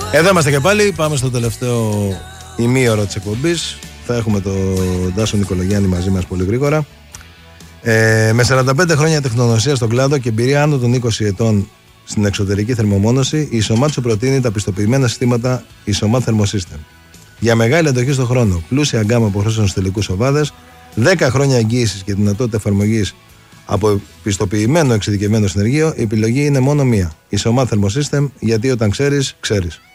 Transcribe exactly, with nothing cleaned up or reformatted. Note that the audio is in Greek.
Εδώ είμαστε και πάλι. Πάμε στο τελευταίο ημίωρο της εκπομπής. Θα έχουμε τον Τάσο Νικολογιάννη μαζί μας πολύ γρήγορα. Ε, με σαράντα πέντε χρόνια τεχνογνωσία στον κλάδο και εμπειρία άνω των είκοσι ετών στην εξωτερική θερμομόνωση, η Ισομάτ σου προτείνει τα πιστοποιημένα συστήματα Ισομάτ Thermosystem. Για μεγάλη αντοχή στον χρόνο, πλούσια γκάμα αποχρώσεων στους τελικούς οβάδες, δέκα χρόνια εγγύησης και δυνατότητα εφαρμογής από πιστοποιημένο εξειδικευμένο συνεργείο, η επιλογή είναι μόνο μία. Ισομάτ Thermosystem, γιατί όταν ξέρεις, ξέρεις.